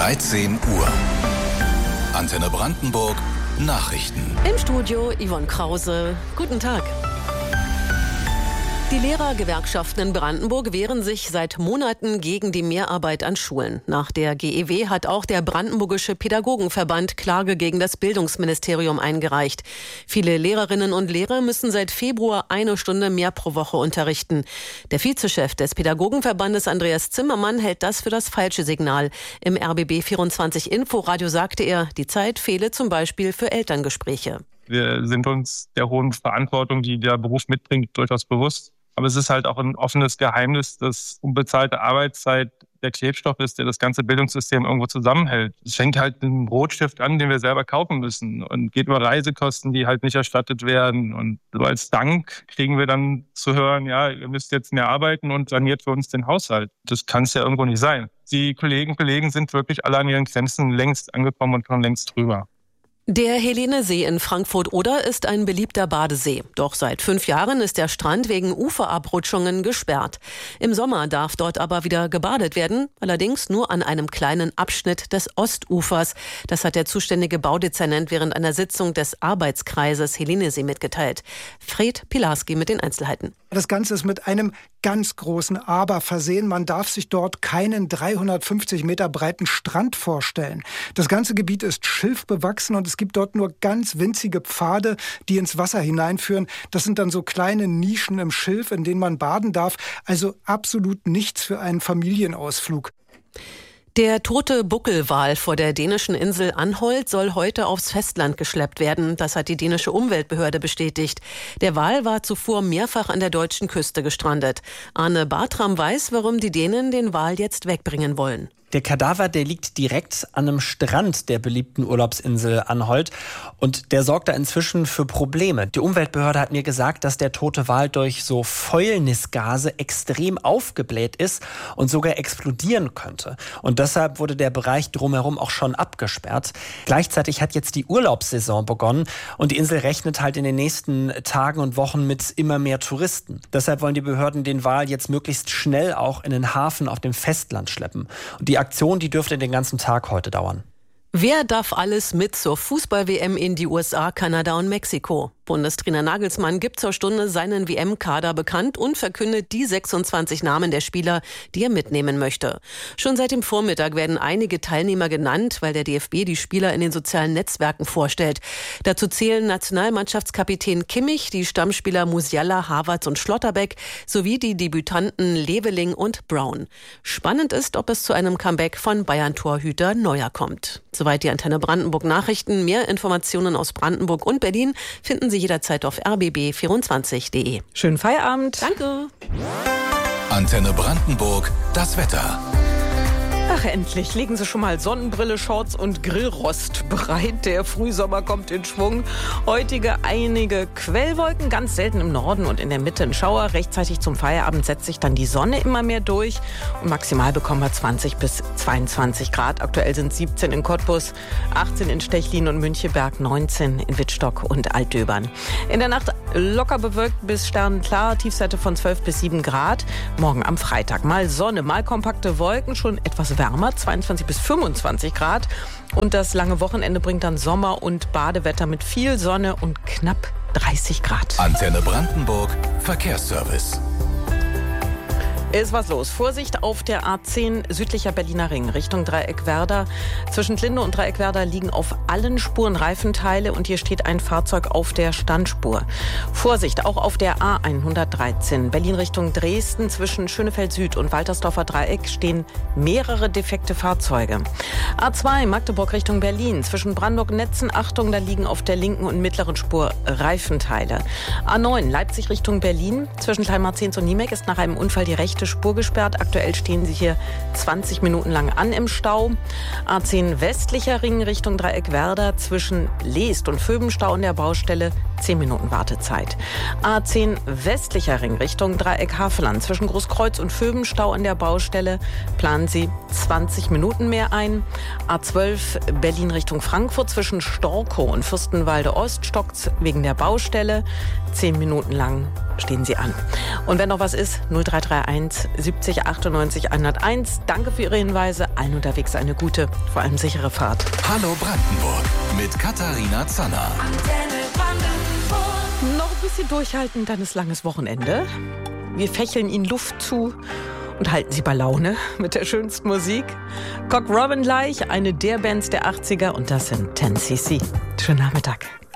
13 Uhr. Antenne Brandenburg Nachrichten. Im Studio Yvonne Krause. Guten Tag. Die Lehrergewerkschaften in Brandenburg wehren sich seit Monaten gegen die Mehrarbeit an Schulen. Nach der GEW hat auch der Brandenburgische Pädagogenverband Klage gegen das Bildungsministerium eingereicht. Viele Lehrerinnen und Lehrer müssen seit Februar 1 Stunde mehr pro Woche unterrichten. Der Vizechef des Pädagogenverbandes Andreas Zimmermann hält das für das falsche Signal. Im RBB 24 Inforadio sagte er, die Zeit fehle zum Beispiel für Elterngespräche. Wir sind uns der hohen Verantwortung, die der Beruf mitbringt, durchaus bewusst. Aber es ist halt auch ein offenes Geheimnis, dass unbezahlte Arbeitszeit der Klebstoff ist, der das ganze Bildungssystem irgendwo zusammenhält. Es fängt halt mit einem Rotstift an, den wir selber kaufen müssen und geht über Reisekosten, die halt nicht erstattet werden. Und so als Dank kriegen wir dann zu hören, ja, ihr müsst jetzt mehr arbeiten und saniert für uns den Haushalt. Das kann es ja irgendwo nicht sein. Die Kolleginnen und Kollegen sind wirklich alle an ihren Grenzen längst angekommen und schon längst drüber. Der Helene-See in Frankfurt-Oder ist ein beliebter Badesee. Doch seit 5 Jahren ist der Strand wegen Uferabrutschungen gesperrt. Im Sommer darf dort aber wieder gebadet werden, allerdings nur an einem kleinen Abschnitt des Ostufers. Das hat der zuständige Baudezernent während einer Sitzung des Arbeitskreises Helene-See mitgeteilt. Fred Pilarski mit den Einzelheiten. Das Ganze ist mit einem ganz großen Aber versehen. Man darf sich dort keinen 350 Meter breiten Strand vorstellen. Das ganze Gebiet ist schilfbewachsen und es gibt dort nur ganz winzige Pfade, die ins Wasser hineinführen. Das sind dann so kleine Nischen im Schilf, in denen man baden darf. Also absolut nichts für einen Familienausflug. Der tote Buckelwal vor der dänischen Insel Anholt soll heute aufs Festland geschleppt werden. Das hat die dänische Umweltbehörde bestätigt. Der Wal war zuvor mehrfach an der deutschen Küste gestrandet. Arne Bartram weiß, warum die Dänen den Wal jetzt wegbringen wollen. Der Kadaver, der liegt direkt an einem Strand der beliebten Urlaubsinsel Anholt und der sorgt da inzwischen für Probleme. Die Umweltbehörde hat mir gesagt, dass der tote Wal durch so Fäulnisgase extrem aufgebläht ist und sogar explodieren könnte. Und deshalb wurde der Bereich drumherum auch schon abgesperrt. Gleichzeitig hat jetzt die Urlaubssaison begonnen und die Insel rechnet halt in den nächsten Tagen und Wochen mit immer mehr Touristen. Deshalb wollen die Behörden den Wal jetzt möglichst schnell auch in den Hafen auf dem Festland schleppen. Und die Aktion, die dürfte den ganzen Tag heute dauern. Wer darf alles mit zur Fußball-WM in die USA, Kanada und Mexiko? Bundestrainer Nagelsmann gibt zur Stunde seinen WM-Kader bekannt und verkündet die 26 Namen der Spieler, die er mitnehmen möchte. Schon seit dem Vormittag werden einige Teilnehmer genannt, weil der DFB die Spieler in den sozialen Netzwerken vorstellt. Dazu zählen Nationalmannschaftskapitän Kimmich, die Stammspieler Musiala, Havertz und Schlotterbeck sowie die Debütanten Leveling und Brown. Spannend ist, ob es zu einem Comeback von Bayern-Torhüter Neuer kommt. Soweit die Antenne Brandenburg Nachrichten. Mehr Informationen aus Brandenburg und Berlin finden Sie jederzeit auf rbb24.de. Schönen Feierabend. Danke. Antenne Brandenburg, das Wetter. Ach, endlich legen Sie schon mal Sonnenbrille, Shorts und Grillrost bereit. Der Frühsommer kommt in Schwung. Heutige einige Quellwolken, ganz selten im Norden und in der Mitte ein Schauer. Rechtzeitig zum Feierabend setzt sich dann die Sonne immer mehr durch. Und maximal bekommen wir 20 bis 22 Grad. Aktuell sind 17 in Cottbus, 18 in Stechlin und Müncheberg, 19 in Wittstock und Altdöbern. In der Nacht locker bewölkt bis sternklar, Tiefstwerte von 12 bis 7 Grad. Morgen am Freitag mal Sonne, mal kompakte Wolken, schon etwas wärmer, 22 bis 25 Grad. Und das lange Wochenende bringt dann Sommer- und Badewetter mit viel Sonne und knapp 30 Grad. Antenne Brandenburg Verkehrsservice. Ist was los. Vorsicht auf der A10 südlicher Berliner Ring Richtung Dreieckwerder. Zwischen Glinde und Dreieckwerder liegen auf allen Spuren Reifenteile und hier steht ein Fahrzeug auf der Standspur. Vorsicht auch auf der A113 Berlin Richtung Dresden. Zwischen Schönefeld Süd und Waltersdorfer Dreieck stehen mehrere defekte Fahrzeuge. A2 Magdeburg Richtung Berlin. Zwischen Brandenburg und Netzen, Achtung, da liegen auf der linken und mittleren Spur Reifenteile. A9 Leipzig Richtung Berlin. Zwischen Kleinmarzens und Niemek ist nach einem Unfall die rechte Spur gesperrt. Aktuell stehen sie hier 20 Minuten lang an im Stau. A10 westlicher Ring Richtung Dreieckwerder. Zwischen Leest und Vöbenstau an der Baustelle 10 Minuten Wartezeit. A10 westlicher Ring Richtung Dreieck Havelland. Zwischen Großkreuz und Vöbenstau an der Baustelle planen Sie 20 Minuten mehr ein. A12 Berlin Richtung Frankfurt. Zwischen Storkow und Fürstenwalde Ost stockt's wegen der Baustelle. 10 Minuten lang stehen Sie an. Und wenn noch was ist, 0331 01 70 98 101. Danke für Ihre Hinweise. Allen unterwegs eine gute, vor allem sichere Fahrt. Hallo Brandenburg mit Katharina Zanner. Noch ein bisschen durchhalten, dann ist langes Wochenende. Wir fächeln Ihnen Luft zu und halten Sie bei Laune mit der schönsten Musik. Cock Robin gleich, eine der Bands der 80er, und das sind 10cc. Schönen Nachmittag.